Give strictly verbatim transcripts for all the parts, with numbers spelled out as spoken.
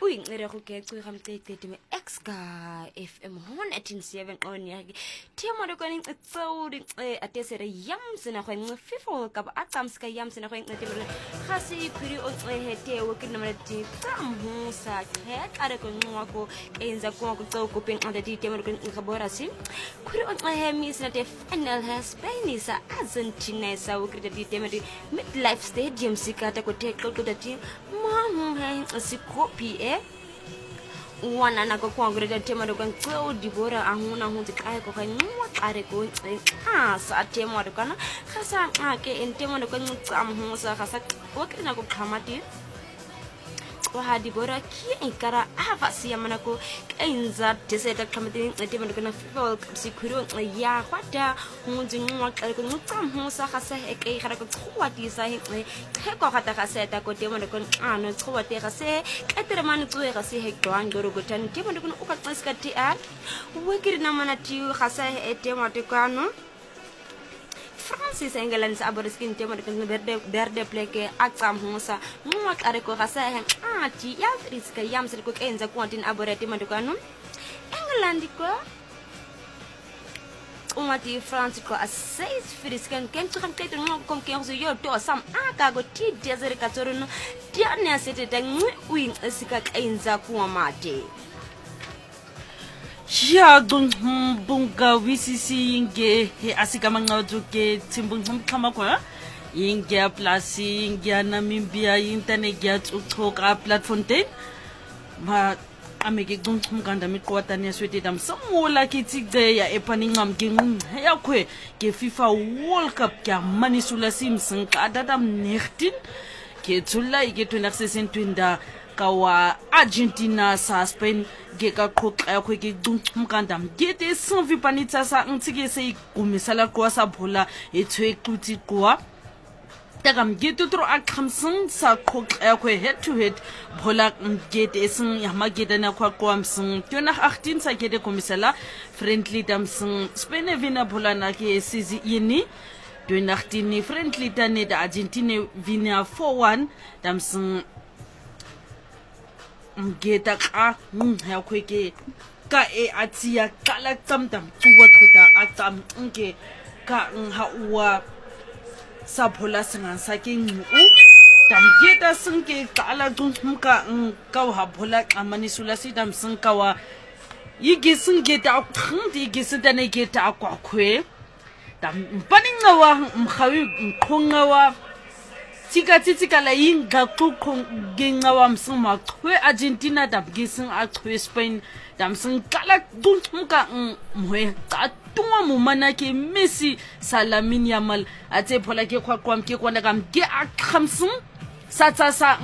Uy ngere go ke tso ga mtete me X ka F M one eighteen seven on ya ke temo re kwane tsao di atesere yam sena go nngwe fifo ka ba atsamska yam sena go nngwe tebele ga se phiri o tsehete o ke nna di tsamho sa ke ka re go nngwa go enza go go tsao go peng anda di temo re go ga bora si khuri o tsehe mi sena te final has Spain sa Argentina sa o ke di temo di midlife stadium sikata ko te ko ko dati mama hai si copy e wana na go kwangre tema do kan tso di bora a huna hu di kai ko ka nwa kare ko a sa tema do kana ga sa a ke en tema do kan tsam hu sa ga sa o ke na go khamati wa ha di bora ki e kara a va si amana ko enza deseta khamati tema do kana fo sikuru ya kwata hu di nwa kare ko tsam hu sa ga sa e ke ga ko twa di sa he ke ko ga ta ga seta ko tema do kan ano twa te ga se ke tere mane tsoe ga se he twang go go tan tema do kan o ka tsaska ti a we ke na mana ti ga sa e tema te kano Francis England sa aboriskin tema de berde berde pleke atsam hosa mwa kare ko ga sa he a ti ya riska yam se ko kenza ko tin aborete ma de kanu England ko umati France ko a seis friskan ken tu kan keto no kon ken so yo to sam aka go ti desere ka tsoruno ti ane asete ta ngwi win esika kenza ko mate ya dun bunga wisisi inge he asika mangazo ke timbung kama kwa inge plus inge Namibia internet ya tsoka platform te ma ameke dun mkanda mikwata ne swete dam samola ke tsigde ya epaningam ke ya kwe ke FIFA World Cup ya manisula simsen ka dadam nechtin ke tsula ke twenty twinda kawa Argentina sa Spain ge ka khokha khwe ke dumkanda ngete sanvi panitsa sa ntike se kumisala kwa sa bhola e tshwe quti kwa daga ngete tro akhamsing sa khokha khwe head to head bhola ngete sing ya mageda na kwa kwa msing tona eighteen sa gede kumisala friendly damsing Spain vina bhola na ke sizi ini tona eighteen friendly tane da Argentina vina four one damsing ngeta ka ya khweke ka e atia kala tsamtam tuwa thota atsam nke ka nha uwa saphola sengan sa ke ngu tam geta sinke kala dumka ka ha phola amanisula sidam sinka wa yigi singeta khndi gisita ne geta kwa khwe tam paninga wa mkhawi mkhonga wa tika tika la yinga kukhong genga wa msuma khwe Argentina dabgising a khwe Spain damsing kala dumka mwe ta tuma mumana ke Messi Salamin Yamal ate phola ke kwa kwam ke kwana kam ke akhamsing satsa sa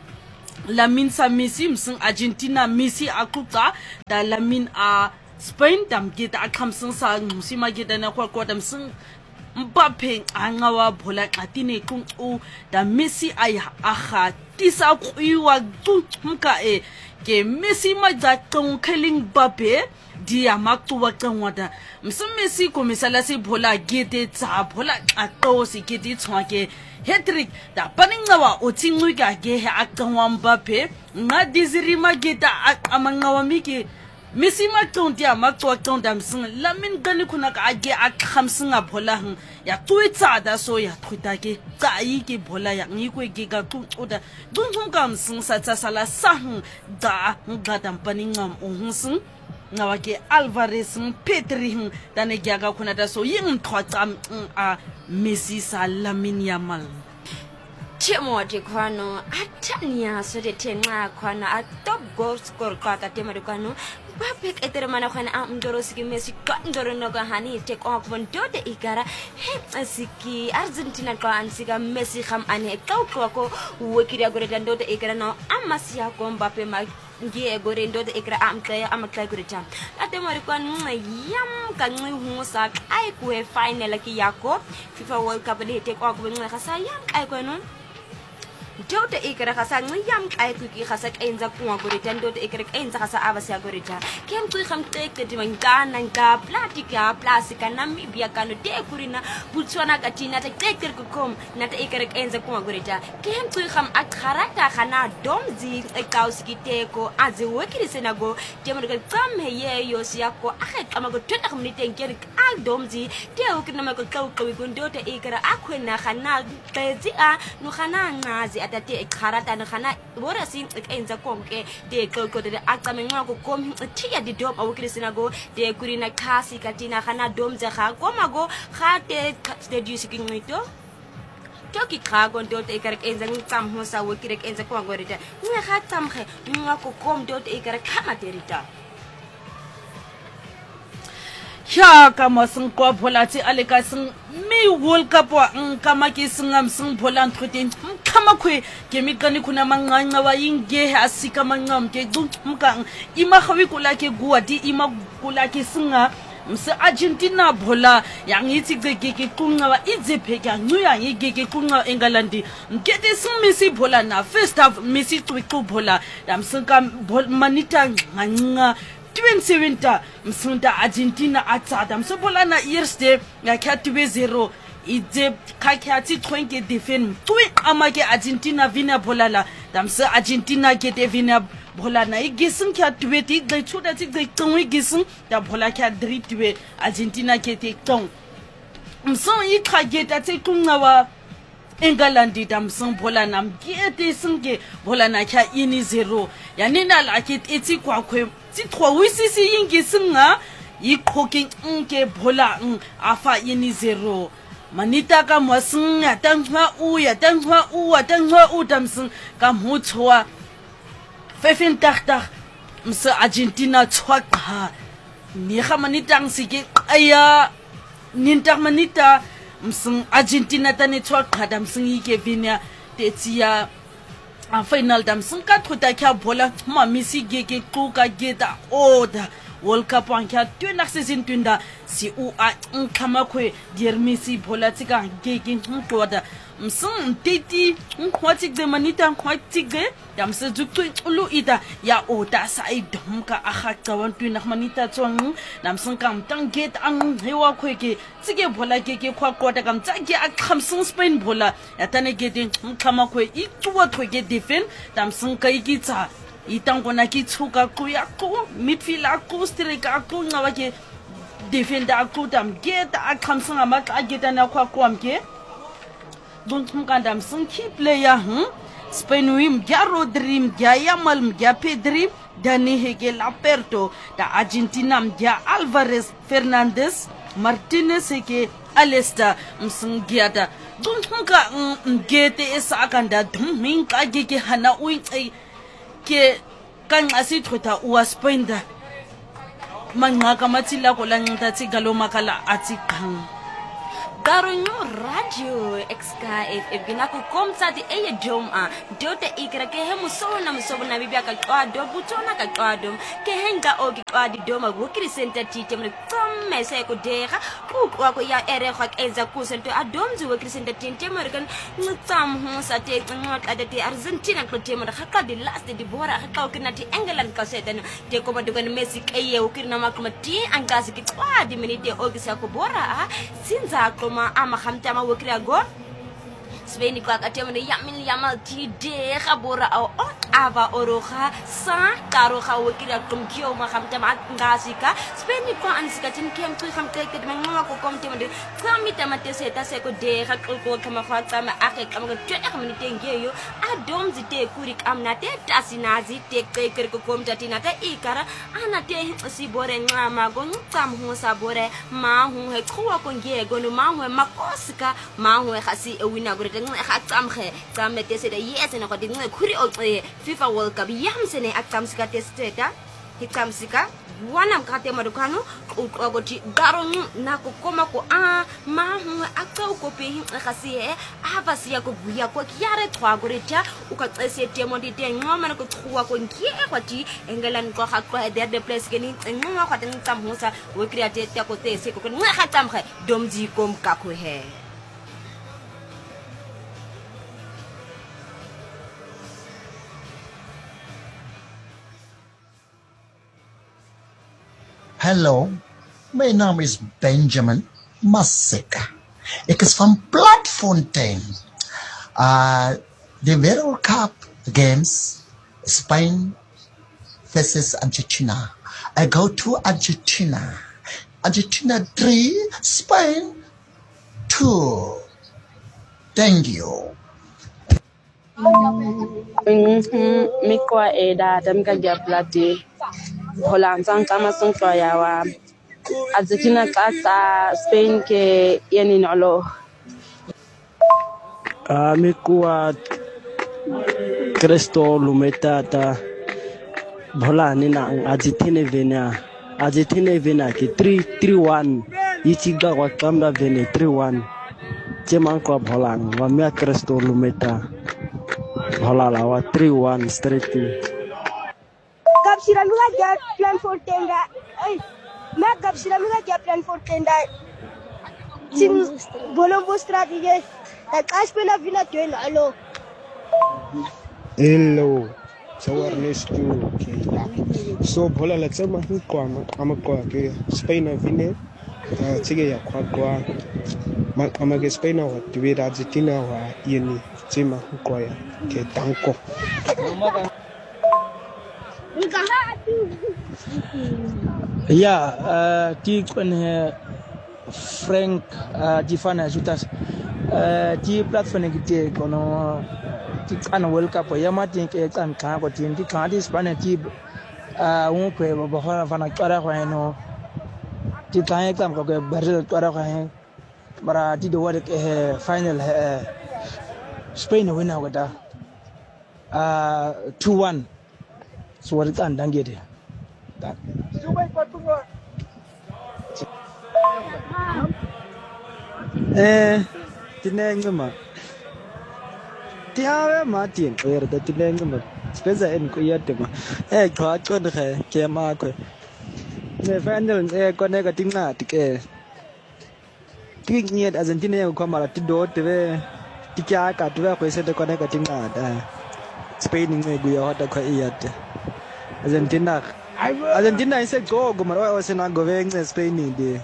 Lamin sa Messi msing Argentina Messi akuka da Lamin a Spain dam geta akhamsing sa musima geta na kwa kwa damsing Mbappe anga wa bhola qatine kuncu da Messi ay aga tisa kuiwa dumka e ke Messi maja konkeling Mbappe dia maktuwa qangwada mse Messi komisala se bhola gete tsa bhola qato se gete tshwake hat-trick da paninga wa otsingwe ka ge ha aqangwa Mbappe nga dizirima geta aqamanga wa miki Messi ma tonti ama twa tonda msing Lamin gani kuna ka age akhamsinga bhola hang ya tuitsa da so ya thuita ke ka ke bhola ya ngikwe ke ka tuoda dunhum ka msing sa tsa sala sang da ngadam paningam ohusing ngawa ke Alvarez Pedri dane gya ka kuna da so yin thwatsa a Messi sa Lamin Yamal Temo ate kwano atania so de tenga kwana a top goal scorer ka ka tema de kwano Mbappe etere mana kwana am ndoro siki Messi ka ndoro no ga hani te ko von dode igara he siki Argentina ka ansika Messi kham ane ka ko ko wekiri agore ndode igara no amasia ko Mbappe ma ngie gore ndode igara am kaya am kaya gore jam ate mari kwan yam ka ngi husa ai ku he final ki yako FIFA World Cup de te ko ko ngi khasa yam ai ko no Dota ikere ga sa yam kai ku ki ga sa kenza kwa gore tan dota ikere kenza ga sa aba sa gore ta kem tu kham tek te mangana nga platika plasika Namibia kano de kurina Botswana ka tina ta tek ku kom na ta ikere kenza kwa gore ta kem tu kham akharata khana domzi ekauski teko azi wekiri senago te mo ka tsam ye yo siako akhe kama go tona khumnite nkere a domzi te o kina ma ko ka ko dota ikere akhwena khana bezi a no khana ngazi atate ekharata na khana bora sin enza konke de koko de acamenga ko kom tia di dom awukiri senago de kurina khasi katina khana domze kha komago khate de dusiki ngito toki khago dot ekare enza ngtsam hosa wukire enza kwa gorita nge khatsam khe ngako kom dot ekare khama terita ya ka maseng kwa pholati ale ka seng me world cup wa nkama ke singam sing pholan thotin kama khwe ke mikani khuna manganqa wa inge asika mangam ke dumka ima khawi kula ke guati ima kula ke singa mse Argentina bola yangithi ke ke kunqa wa izephe ka ncuya ngike ke kunqa engalandi ngete simisi bola na first half misi twiqu bola damsinka manita nganqa twenty-seven ta msunda Argentina atsada msobola na yesterday yakhathiwe zero idze khakhathi twenty defend twi amake Argentina vina bolala damse Argentina ke devina bolana igisin khathiwe ti gqithuda ti gqingwe gisin da bola kha dritwe Argentina ke ti tong mson ikhageta ti kunqawa engalandi damson bola nam ke singe bola na kha ini zero yanina la ke etsi kwakhwe ti trois wisisi yingisinga yiqhoki nke bola afa ini zero manita ka mwasinga tangwa uya tangwa uwa tangwa utamsing ka muthoa fifteen tartar mse Argentina tshwaqa ni ga manita ngisike aya nintar manita msing Argentina tane tshwaqa damsing ikevina tetsia a final dam sinka thota kya bola mamisi gege kuka geta oda World Cup ankya tuna season tunda si u a nkama kwe diermisi bola tika gege nkoda msing teti nkwati de manita nkwati de dam se juktu ulu ida ya oda sai domka akhaqa wantuna manita tsong nam sinka mtang get ang hewa kweke tsige bola gege kwa kwata kam tsage akhamsing Spain bola yatane gete nkama kwe ituwa kweke defend dam sinka ikitsa itangona kitsuka kuya ku midfielder ku striker ku ngawa ke defender ku dam get akhamsing amaka ageta na kwa kwamke buntumkanda msin key player hm Spain wim ja Rodri mja Yamal mja Pedri Dani Hegel Aperto da Argentina mja Alvarez Fernandez Martinez ke Alesta msingiata dunka ngete esakanda duminka gege hana uyi ke kanqasi thotha uwa Spain da manqaka mathila ko lanqita tsigalo makala atiqhang Garonyo Radio X K F M gina ku komsa di eye dom a dota ikra ke he muso na muso na bibia ka qwado butona ka qwado ke henga o ki qwadi doma go krisenta tite mle tsomme se ko dega ku kwa ko ya ere kwa enza ku sento adomzi wo krisenta tinte morgan ntsam ho sa te ngota de Argentina ko te mo ka di last di bora ka ka kinati England ka setan te ko madu kan Messi ke ye o kirna makuma ti angasi ki qwadi minute o ki sa ko bora sinza ko ma ama khamta ma wokira go Spain kwa katema ne yamin yamal ti de khabora au ava oroha sa karo kha wokira kumkio ma khamta ma ngasika Spain kwa ansika tin kem tu khamta ke de ma ko kom tema de khamita ma te seta se ko de kha ko kama khatsa ma akhe kama ko twa ka minute ngeyo adom zite kuri kamna te tasinazi te ke ker ko kom tatina ta ikara ana te si bore ngama go ntsam ho sa bore ma hu he khwa ko ngego no ma hu makosika ma hu khasi e wina go re ga tsamge tsamme te se de yes ne go di nge khuri o FIFA World Cup yamsene aktamsika testeta hikamsika wana mkate madukano ukogoti garon na kokoma ko a ma hu aka ukope khasi e ava siya ko buya ko kyare twa gorecha ukaxese temo di te ngoma na ko tkhua ko nkie kwati engelan ko ga kwa der de place ke ni ngoma kwa teng tsamhosa we create te ko te se ko nge ga tsamge domji kom ka ko he Hello, my name is Benjamin Maseka. Ik is van Platfontein. Uh, the World Cup games, Spain versus Argentina. I go to Argentina. Argentina three, Spain two. Thank you. Mikwa eda tamka gaplati Holland sang kama song ya wa Argentina kata Spain ke yani nolo Ah, mikwa Cristo Lumeta ta Holland na Argentina vena Argentina vena ke three three one yichiga wa kamda vene three one Jeman ko Holland wa mia Cristo Lumeta Holala wa three one straight to Kapsira mi ga plan for tenda ay ma kapsira mi ga plan for tenda tim bolombo strategy ta kaspela vina twen alo Hello, so Ernesto. Okay. So bola la tsama kwa ama kwa ke Spain vine ta tsige ya kwa kwa ma ama ke Spain wa tiwe Argentina wa yeni tsema kwa ya ke tanko. Yeah, uh, ti kwenye Frank uh, Jifana Jutas uh, ti platform kite kono ti kana World Cup ya mati ke kan kan ko ti ti kan ti Spain ti uh un kwe bo ho fana kara ko no ti kan kan ko ke Brazil kara ko he bara ti do wada ke final uh, Spain winner wada uh two one so wada kan dangede that eh tinengma tiawe martin er da tinengma speza en ko yatema eh kwa chon khe ke ma ko ne final eh ko ne ka tinga tike tik niet Argentina ko mara tido tebe tikya ka tebe ko se de ko ne ka tinga da Spain nge gu yo da ko iyat Argentina Argentina ise go go mara o se na go veng Spain ni de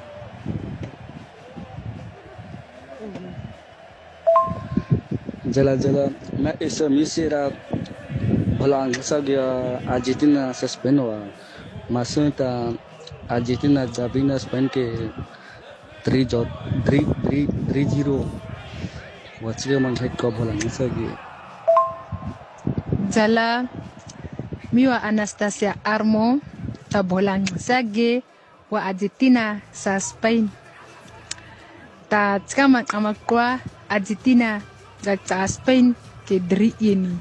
Jala jala na isa misira Holland sa gya Argentina sa Spain wa masunta Argentina jabina Spain ke three jot three three three zero wachige man head ko Holland sa gya Jala miwa Anastasia Armo ta Holland sa gya wa Argentina sa Spain ta kama kama kwa Argentina Gata Spain ke dri ini.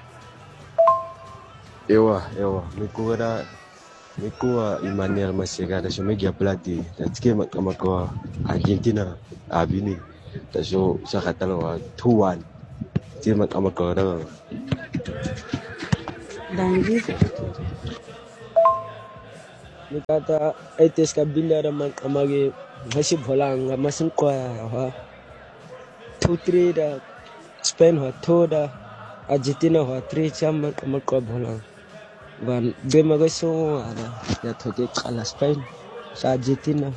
Ewa, ewa. Mikura, mikura Emmanuel Masega da shumegi plati. Tatike makamako Argentina abini. Tasho sakatalo wa two one. Tie makamako da. dangi Mikata etes kabila da makamage hashib holang masun kwa ha two three da Spain wa toda Argentina wa three chama kama kwa bola ban be magaso ada ya toke kala Spain sa Argentina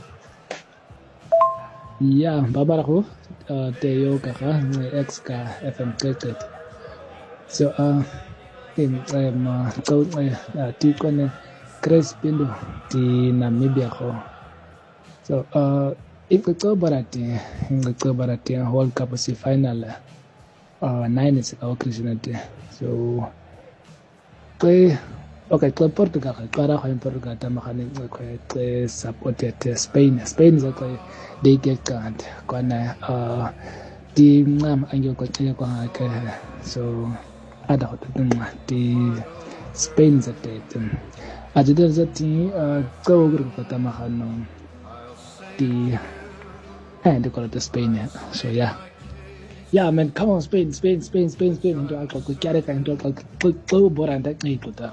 ya babarako te yo kaka ex ka F M cricket so uh in um so ti kone Chris Pindo di Namibia ko so uh ikutso barati ikutso barati World Cup si final uh nine is our Christianity so ke okay ke Portugal ke ra go Portugal ta magane ke supported Spain Spain za ke they get card kwana uh di ngam angyo ko tse ko ke so ada ko tuma di Spain za te ajeder za ti uh ko gru ko ta magano di and they call it Spain so yeah yeah man come on Spain Spain Spain Spain Spain into alcohol ko kare ka into alcohol ko boran ta ngai puta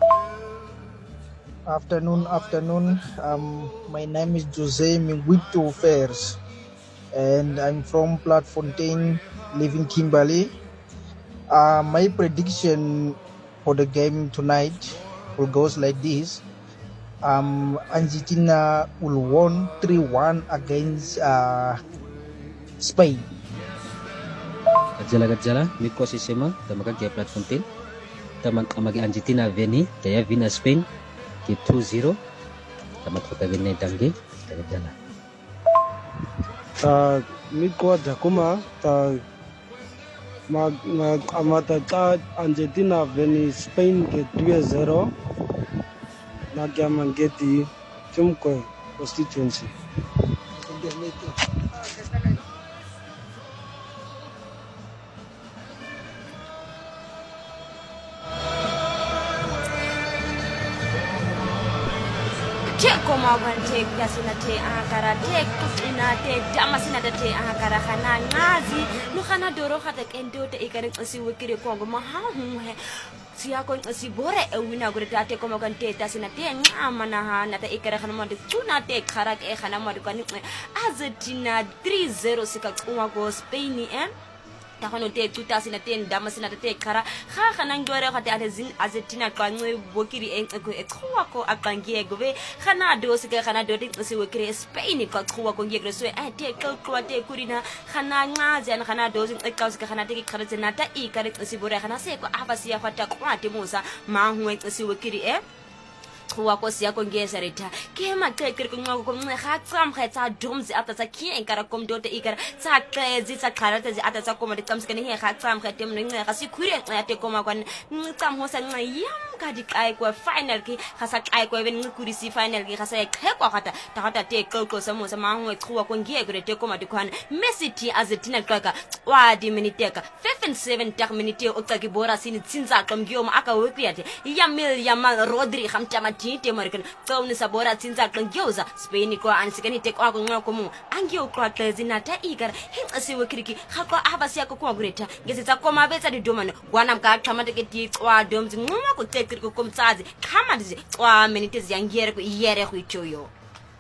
Afternoon, afternoon. Um, my name is Jose Mingwito Fairs, and I'm from Platfontein, living Kimberley. Uh, my prediction for the game tonight will goes like this: um, Argentina will win three one against uh, Spain. Gajala-gajala, miko sistema, tamaka kia platform ten. Tamak amagi Argentina veni, kaya vina Spain, ki two zero. Tamak kota veni tangi, gajala. Ta miko jakuma, ta mag mag amata ta Argentina veni Spain ke two zero. Nagia mangeti chumko constituency. Teko mawante gasina te akara te kutina te damasina te akara khana ngazi lu khana doro khata kendo te ikare si wikire kongo mahamu he siya ko si bore e wina gore tate ko magante tasina te ngama na hana te ikare khana mande tuna te khara ke khana mande kwani Argentina three zero sika kuma go Spain eh ta khono te tuta sina te ndama sina te khara kha khana ngore khate azin Argentina kwanwe bokiri enqeko eqhuwa ko aqangiye gobe khana do sika khana do te se wekire Spain ko qhuwa ko ngiyekre so eh te qhuwa te kurina khana ncazi ana khana do eqawu sika khana te khara tsena ta ikare sibore khana se ko abasi ya khata kwate musa mangu se wekire eh Twa ko siya ko ngesereta ke maqeqere ko nqoko ko mnxe ga tsam ga tsa doms ata tsa ki enkara kom dote ikara tsa qezi tsa qharata zi ata tsa koma de tsamskene he ga tsam ga temno nxe ga sikhure ya te koma kwan nxam ho sa nxa yam ka di kai ko final ki ga sa kai ko ben nquri si final ki ga sa eqhekwa gata ta gata te qoqo sa mo sa mangwe qhuwa ko ngiyekre te koma di kwana Messi ti Argentina qaka wa di miniteka fifty-seven tak minute o qaki bora sini tsinza qomgiyo ma aka wekriyate yamil yamal Rodri khamtama tinte American tsawni sabora tsinza qangyoza Spain ko ansikani te kwa ko ngoko mu angyo kwa tlezina ta igara hinqasiwe kriki khakwa abasi yakho kwa gureta ngesetsa koma betsa di domano gwana mka qhamate ke ti kwa domzi nguma ko tsekri ko komtsazi khama dizi kwa minute ziyangiyere ko iyere go itshoyo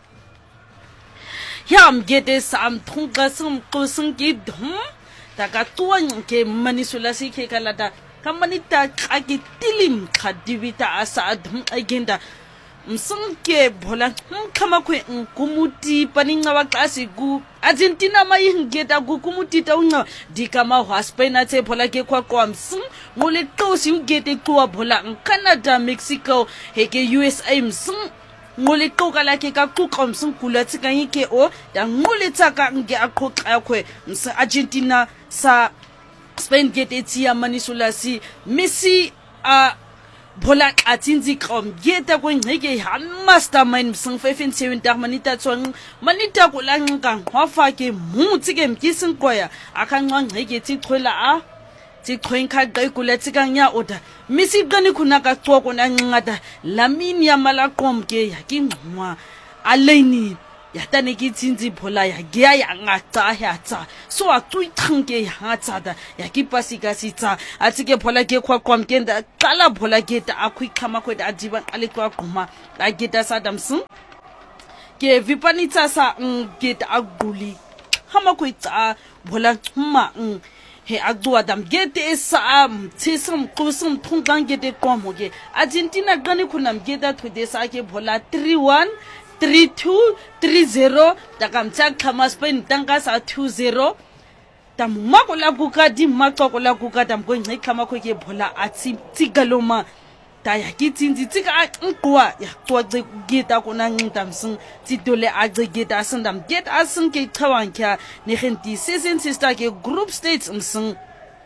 yam gede sam thunga sum qusung ki dhum taka tuan ke manisula si ke kalata kamanita kaki tilim khadibita asa dhum agenda msonke bola kama kwe kumuti paninga wa klasi gu Argentina mai ngeta gu kumuti ta unga dikama wa Spain ate bola ke kwa kwa msung ngole tosi ugete kwa bola Canada Mexico heke U S A msung ngole toka la ke ka kuqa msung kula tsika yike o da ngole tsaka nge akhoqa kwe msa Argentina sa Spain gete tia manisula si Messi a bola atsinzi kom geta ko ngeke han mastermind mseng fifty-seven tak manita tsong manita ko langa khwafa ke mutsi ke mkising koya akanqa ngeke tsiqhwela a tsiqhwenka qayikula tsikanya oda Messi gani khuna ka xoko na ngata lamini ya malaqom ke ya kingwa aleni ya tane ki tsinzi bola ya gya ya ngata ya tsa so a tui thanke ya tsa da ya ki pasika si tsa a tsike bola ke khwa kwamkenda qala bola ke ta akhui khama khweda adiba ale kwa qhuma a geta sadamsung ke vipanitsa sa ngeta aguli khama khwetsa bola qhuma he agwa dam gete sa tsisum kusum thungang gete komoge Argentina gani khunam geta thude sa ke bola three one three two three zero takamtsa khama Spain tanga sa two zero tamma ko la kuka di maqo ko la kuka tam ko ngi khama ko ke bola atsi tsigaloma ta ya kitsinzi tsika nkwa ya to geta ko na ntamsung tsidole a geta sandam get asun ke thawankya ne genti season sister ke group states msung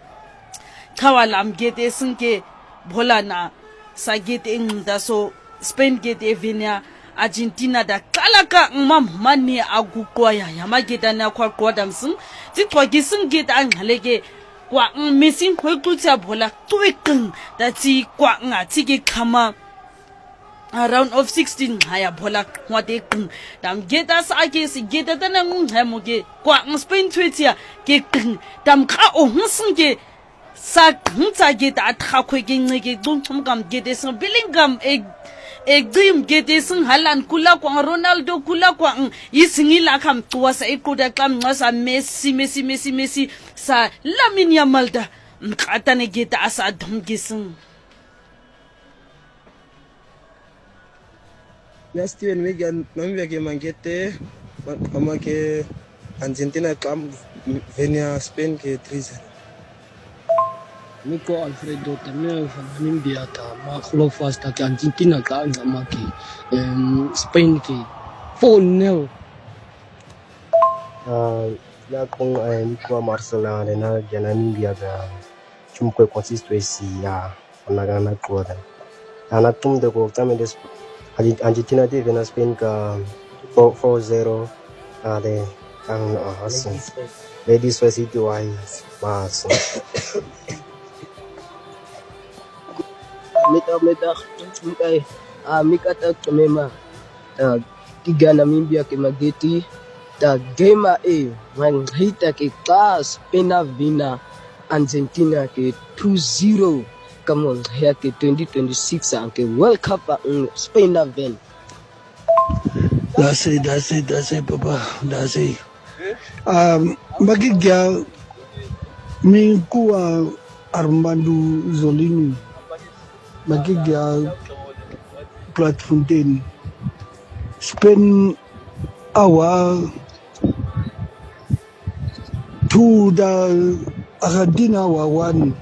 thawalam gete sunke bola na sa gete ngda so Spain gete venia Argentina da kalaka mam mani agukwa ya yamageta na kwa kwa damsung titwa gisung geta angaleke kwa missing kwekutsa bola twekeng dati kwa nga tike khama around of sixteen haya bola kwate keng dam geta sa ke si geta tana ngemo ke kwa Spain twetia ke keng dam kha o husung ke sa ntsa geta athakwe ke ngeke tungchum kam geta so bilingam e egim gete sing halan kula kwa Ronaldo kula kwa yisingila khamtuwa sa ikuda kamnqa sa Messi Messi Messi Messi sa Lamine Yamal da mqatane gete asa dhumgising Ya Steven Wigan Namibia ke mangete ama ke Argentina kam Venia Spain ke three zero. Miko Alfredo también Namibia ta ma khlo fast ta ke Argentina ka ngama ke em, Spain ke four nil. Ah, ya kung eh, Miko Marcel na na Namibia ga chumkwe consistency ya onagana kuoda. Ana tum de ko tame des Argentina de Venia Spain ka four zero ade kang asin. Ladies first itu wise mas. Mita mita mkai ah mika ta kemema ta tiga Namibia ke mageti ta game e man hita ke class pena vina Argentina ke two zero come on here ke twenty twenty-six ke World Cup ang Spain na ven. That's it, that's it, that's it, Papa. That's it. Um, magigya may kuha Armando Zolini. Magigya Platfontaine. Spain awa two the Argentina wa one.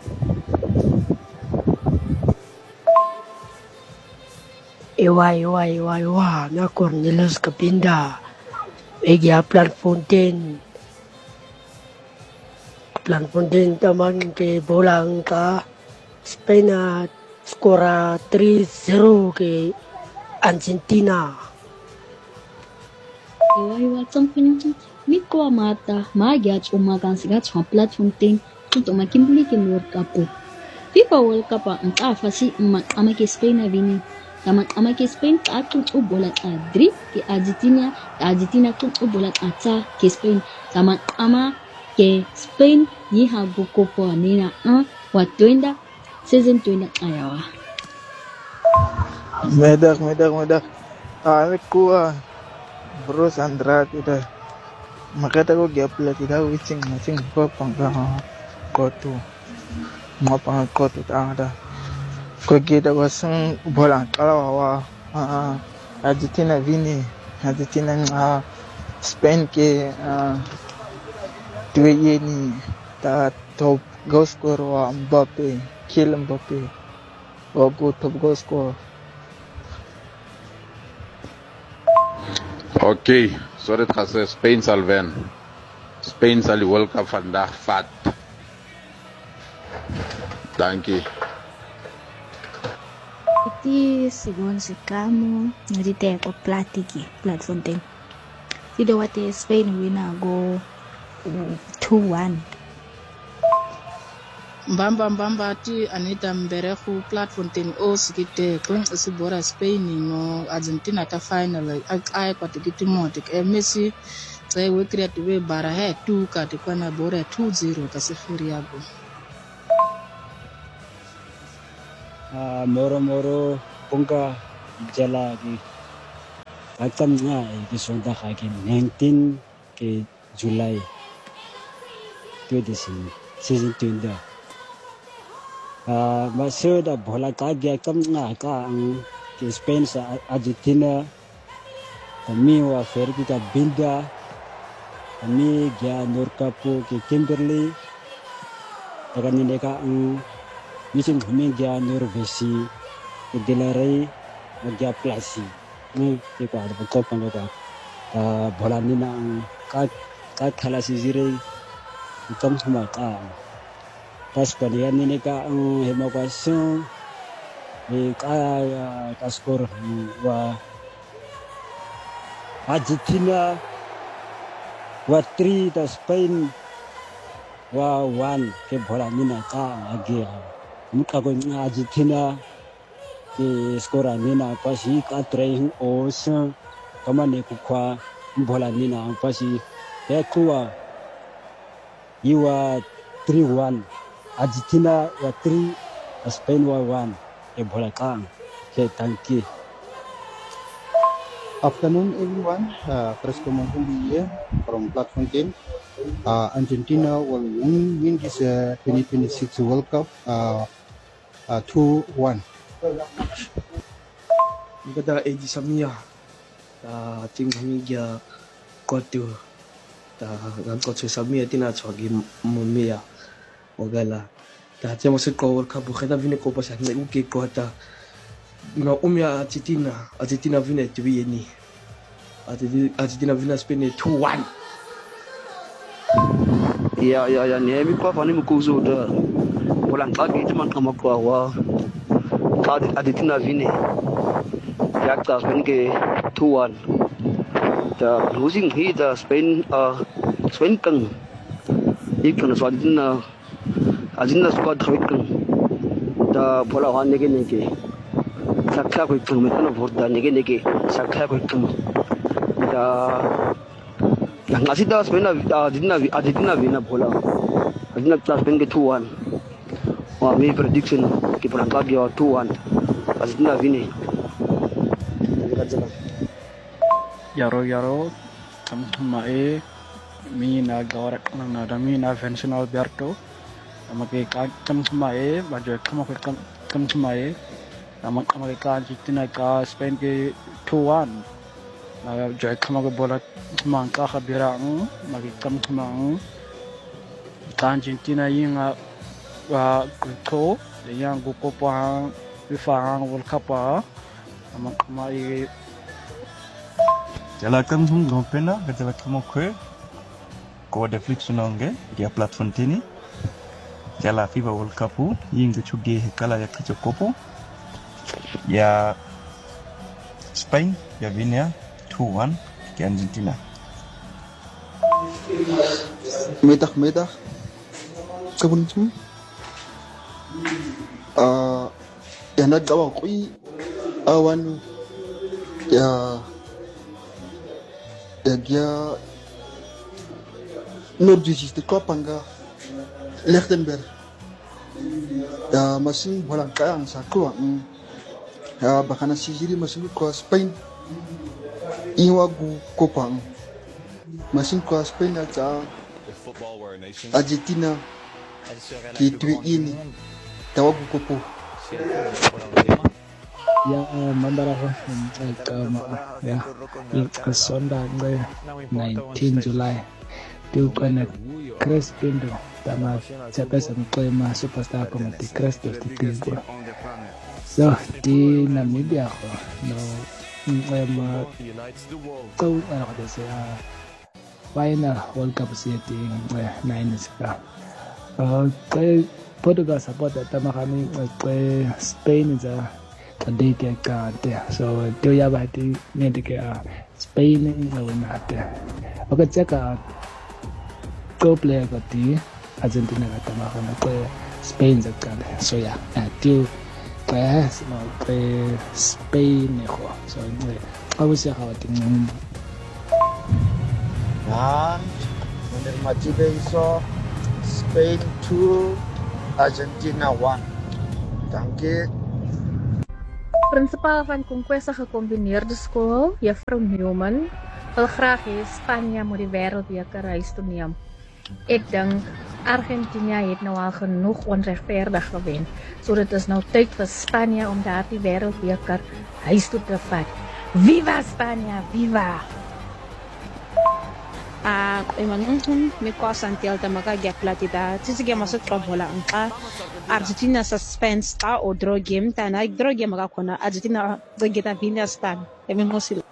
Ewa, ewa, ewa, ewa, na Cornelius Kapinda. Egya Platfontaine. Platfontaine tamang ke bolang ka Spain na skora three zero ke Argentina. Ewa ewa tsampanya miko mata magya chuma kan siga chwa Platfontaine tuto makimbuli ke World Cup. FIFA World Cup ang afasi ama ke Spain na vini. Tama ama ke Spain ka tun bola adri ke Argentina Argentina tun bola ata ke Spain tama ama ke Spain yi ha buko po nina a wa twenda season twenda ayawa. Medak, medak, medak. Ah, aku ah, bro Sandra tidak. Makata ko gyapla tidak wicing macing ko pangka koto. Mo pang koto ta ada. Ko kita wasang bola kalawa ah Argentina vini. Argentina ah Spain ke ah dua ini ta top goal scorer wa Mbappe, Kylian Mbappe. Wago top goal scorer. Oké, so dit gaat ze Spain zal winnen. Spain zal die World Cup vandaag vat. Dank je. Iti segundo si kamo nalite ko platiki Platfontaine. Sido wate Spain wina go two one. Mbamba mbamba ti Anita Mberehu Platfontaine o sikite kung asibora Spain no Argentina ta final ay kwa tikiti mo tik e Messi tsaye we creative bara he two ka ti kwa na bora two zero ta sifuri yabo. Ah, moro moro pungka jala ki kakam nga ki sonda ka ki nineteen ke July twenty season twenty. Ah, masih dah bola kaki kam nga ka ang ki Spain sa Argentina kami wa fer kita bilda kami gya Norcapo ki Kimberley akan ini ka ang Mising humengya Norvesi Delaray magya plasi ni ke ko ada ko pang ko ta bolani na ka ka khala si zire kam huma ka tas panian ni ka ang hemakwasyon e ka ka skor wa Argentina wa three ta Spain wa one ke bolani na ka agya muka ko nga Argentina ke skora nina pasi ka train os kama ne ku kwa bola nina pasi ya kuwa iwa three one Argentina wa three Spain wa one e bola ka ke tanki. Afternoon everyone, uh, Fresco Montumbie from Platfontaine. Uh, Argentina will win, win this uh, twenty twenty-six World Cup uh, uh, two one. Mikata Edi Samia. Ta ting kami dia kotu. Ta gan kotu Samia tina chogi mumia. Ogala. Ta tia masuk ko World Cup kita vine ko pas na uke ko ta. Na umia Argentina, Argentina vine tu ini. Argentina vine Spain two one. Ya ya ya ni mi kwa fani mkuzo da. Wala ngaki tuma kama kwa wa. Ta Argentina vine. Ya ta Spain ke two one. Ta losing he the Spain uh Spain kang. Ikon so Argentina Argentina squad khawit kang. Ta bola wan nege nege. Sakha ko ikon metana bhorda nege nege. Sakha ko ikon. Ta yang ngasih dah sebenarnya Argentina Argentina win bola. Argentina plus Spain ke two one. Wah, mi prediction ke bola kaki two one. Argentina win. Yaro yaro, sama e mi na gawarak na na mi na Vincent Alberto. Sama ke kam sama e, baju kam ke kam kam sama e. Sama sama ke Argentina ka Spain ke two one. Na joy kama ko bola mang ka khabirang magikam kama Argentina yung wa ko yang ko pa FIFA World Cup pa mai jala kam hum gompena gajala kama ko ko de flixunonge dia platform tini jala FIFA World Cup yung chuge kala ya kichokopo ya Spain ya vinya two one ke Argentina. Middag, middag. Kabuntum. Ah, ya nagawa ko i awan ya ya dia Noordwijs de Kopanga Lichtenberg. Ya masih bolang kayang sa kuang. Ya bahkan sisiri masih ko Spain. Iwagu Kopang Masin kwa Spain aja Argentina ki tui ini tawagu kopo ya mandara ko kama ya sonda ngai nineteen July tu kana Crespindo tama chapesa mkwema superstar kama ti Crespo titigwa so di Namibia ko no Emma kau anak ada saya final World Cup setting nine seka. Kau Portugal support tapi kami kau Spain je tadi ke kate so tu ya berarti ni dekat Spain ni lawan ada. Oke cek kau player kati Argentina kata makan kau Spain je kan so ya tu Pues no que Spain mejor, so muy aku sih khawatir. Dan menikmati besok Spain two Argentina one. Danke. Principal van Conquesta gecombineerde school, juffrouw Newman, wil graag hê Spanje moet die wêreldbeker reis toe neem. Ek dink Argentinië het nou al genoeg onregverdig gewen, so dit is nou tyd vir Spanje om daardie wêreldbeker huis toe te vat. Viva Spanje, viva! Ah, emang untung me ko Santiago tamaga gap platida. Tsige masuk bola angka. Argentina suspense ta o draw game ta na draw game ga kona Argentina zageta vinda Spain. Emi mosil.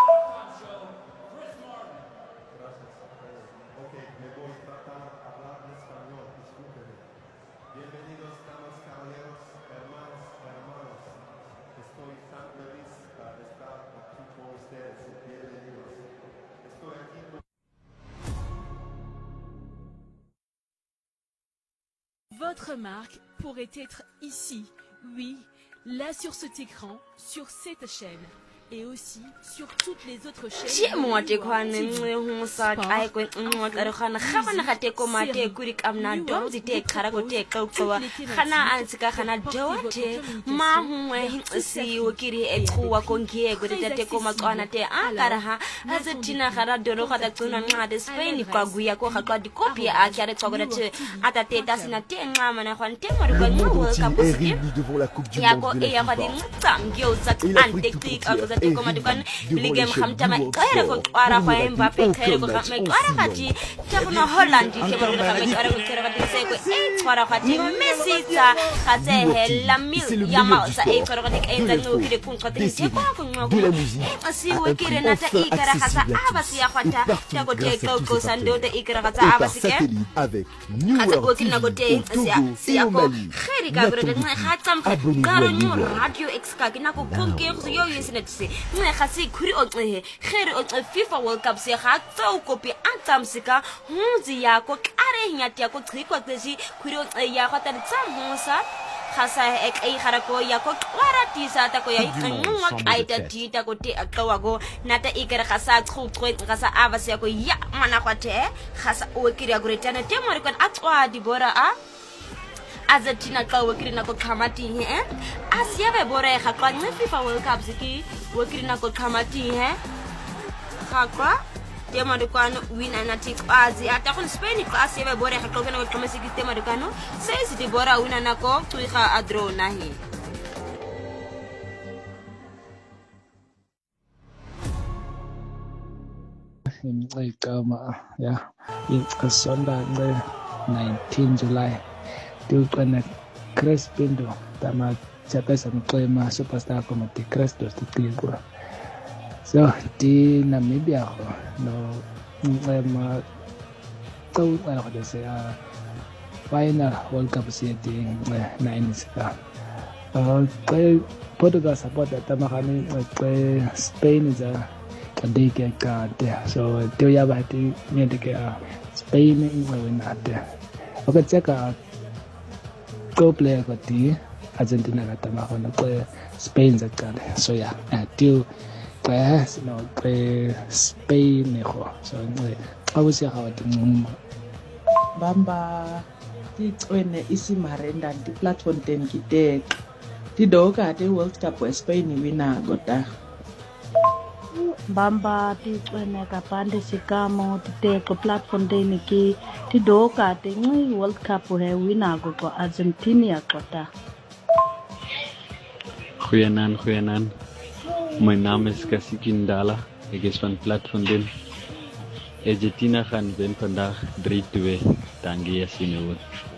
Votre marque pourrait être ici, oui, là sur cet écran, sur cette chaîne. et aussi sur toutes les autres chaînes. Tie moate kwane nxe ho sa kai kwe nngwa tsare khana khabana ga te ko mate kuri kamna dom di te khara go te qoqwa khana antsi ka khana dewate ma hwe si o kiri e tsuwa ko ngie go te te ko maqwana te a kara ha haze tina khara dolo khata tsuna nqa de Spain kwa guya ko ga di copy a kare tswa go te ata te ta sina te nqa mana khwan te mo go nqo ka posi devant la Coupe du ya Monde. ko e ya ga di ngio sa ante tik a go za te ko matukan biligem khamta ma kare ko ara fa Mbappe kare ko khamma ara khati tabuna Holland ke mo ka me ara ko kare khati se ko e tswara khati Messi sa khate hella mil ya ma sa e kare khati e ta no kire kun khati te ko ko ngo asi we kire na ta i kare khata abasi ya khata ta ko te ko ko sando ta i kare khata abasi ke avec New World T V au Togo et au Mali. khari ka bro de khatam karo new radio x ka kina ko konke go yo internet se ne khasi khuri o xe khari o FIFA World Cup se ga tsau kopi antam sika hunzi ya ko kare nyati ya ko tshiko tsi khuri o ya go ta tsam hosa khasa ek ai kharako ya ko kwara tisa ta ko ya ngwa kaita tita ko te akawa go nata ikere khasa tkhutwe khasa ava se ko ya mana kwate khasa o kiri ya go retana te mo re kon atwa di bora a azatina ka o kiri na ko khamati he asia be bora ga kwa nne FIFA World Cup siki o kiri na ko khamati he ga kwa te mo re kon win na ti kwazi ata kon Spain ka asia be bora ga ko na ko khamasi ki te mo re kano se se di bora win na ko tuiga adro na he Igama ya isonda nge nineteen July tiuqana Crespindo tama chapesa mqema superstar comedy Cresto stiqwa so di Namibia go no mqema qawqala khode se a final World Cup se di nine sika uh qe Portugal support tama khani qe Spain za kadike kate so teo ya ba ti nyete ke a Spain ngwe wenate okay tseka go play ko ti Argentina ka tama khona qe Spain za kale so ya teo qe no qe Spain go so ngwe awusi ga wati ngumma bamba ti tswene isimarenda di platform ten kitek ti doka te World Cup wa Spain wina gota bamba ti tswene ka pande sikamo ti te ko platform ten ki ti doka te ngi World Cup he wina go ko Argentina gota. Goeienaand, goeienaand. Mijn naam is Cassie Kindala. Ik is van Platform ten. Argentina gaan winnen vandaag drie twee. Dank je, Sinewood.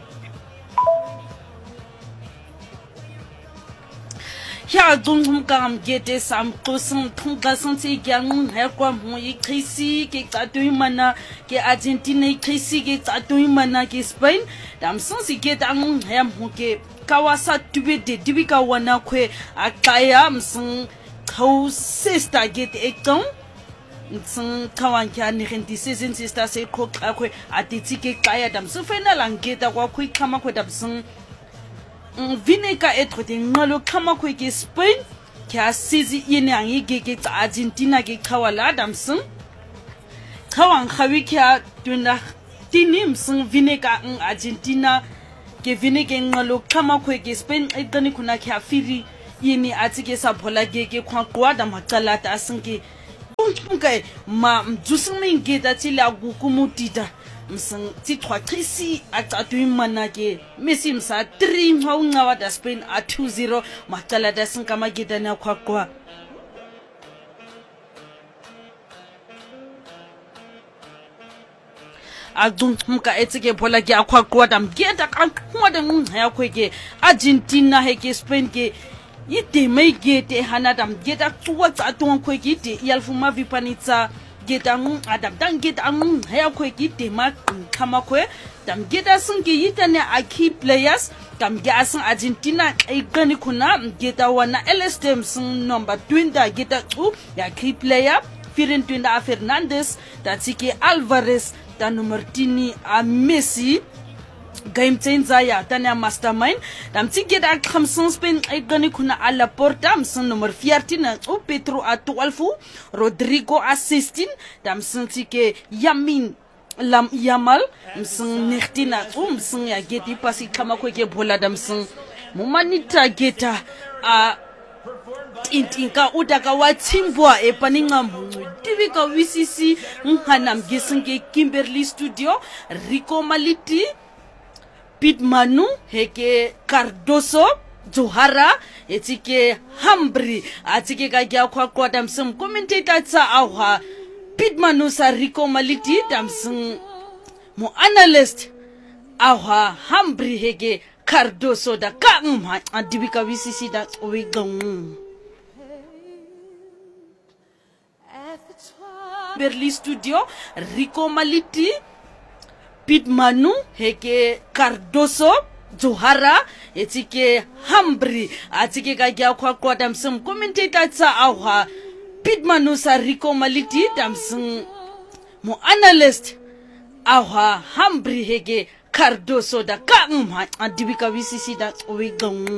ya dungum kam gete sam qosong thongka santse gyang ha kwa mo i khisi ke tatoi mana ke Argentina i khisi ke tatoi mana ke Spain dam sansi ke tang ha mo ke kawasa tube de dibika wana khwe akaya msang khau sister gete ekong msang kawan kya ni renti season sister se kho khwe atitsi ke kaya dam so final angeta kwa khwe khama khwe dam sang vine ka etro te ngalo kama ko ke Spain kya sizi yene angi ke ke Argentina ke khawala damsung khawang khawi kya tuna tinim sung vine ka Argentina ke vine ke ngalo kama ko ke Spain e tani kuna kya firi yene atike sa phola ke ke khwa kwa da macala ta sungke okay ma mjusung mingeta tila gukumutita msang ti twa khisi atatu mana ke Messi msa three ngawa da Spain a two zero makala da sinka magida na kwakwa adun mka etsike bola ke akwakwa da mgeda kan kwa da ya kweke Argentina he ke Spain ke yite mai gete hanada mgeda tuwa tatu kweke yite yalfuma vipanitsa geta ngun adam dan geta ngun haya kwe kite ma kama kwe dam geta sun ke yita ne a key players dam geta sun Argentina ai gani kuna geta wana L S D sun number twenty geta tu ya key player firin twenty a Fernandes da tike Alvarez da number tini a Messi game tsenza ya tana mastermind dam tike da khamsang Spain ay gani kuna ala porta msin number fourteen o Petro a twelve Rodrigo a sixteen dam sin tike Yamin Lam Yamal msin nineteen o msin ya geti pasi kama kweke bola dam sin mumanita geta a intinka udaka wathimbwa epaninga mbu tivika wisisi nghanam gesinge Kimberly Studio Rico Maliti Pit Manu heke Cardoso Johara etike Hambri atike ka gya kwa kwa damsum commentator tsa awa Pit Manu sa Rico Maliti damsum mo analyst awa Hambri heke Cardoso da ka ngma adibika wisisi da owigang Kimberly Studio Rico Maliti Pit Manu heke Cardoso Johara etike Hambri atike ka gya kwa kwa damsum commentator tsa awa Pit Manu sa Rico Maliti damsum mo analyst awa Hambri heke Cardoso da ka ngma adibika wisisi da owigang